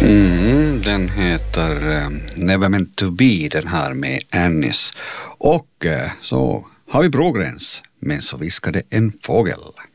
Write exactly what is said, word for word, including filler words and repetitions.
Mm, den heter uh, Never Meant To Be, den här med Annis. Och uh, så har vi Brågräns, men så viskade en fågel.